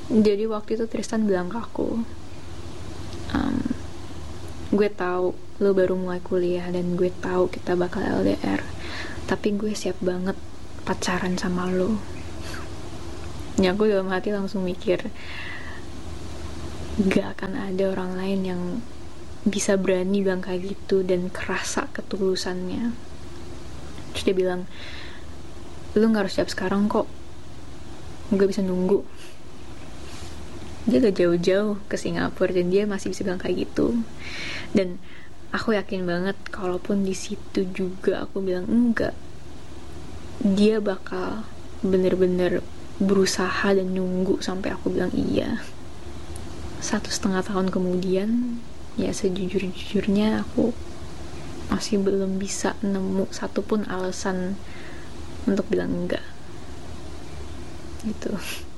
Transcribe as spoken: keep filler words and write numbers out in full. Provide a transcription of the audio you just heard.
Jadi waktu itu Tristan bilang ke aku, um, gue tahu lo baru mulai kuliah dan gue tahu kita bakal L D R, tapi gue siap banget pacaran sama lo. Ya aku dalam hati langsung mikir, gak akan ada orang lain yang bisa berani bilang kayak gitu dan kerasa ketulusannya. Terus dia bilang, lu gak harus siap sekarang kok, gue bisa nunggu. Dia udah jauh-jauh ke Singapura dan dia masih bisa bilang kayak gitu. Dan aku yakin banget kalaupun di situ juga aku bilang enggak, dia bakal bener-bener berusaha dan nunggu sampai aku bilang iya. Satu setengah tahun kemudian, ya sejujur-jujurnya aku masih belum bisa nemu satupun alasan untuk bilang enggak gitu.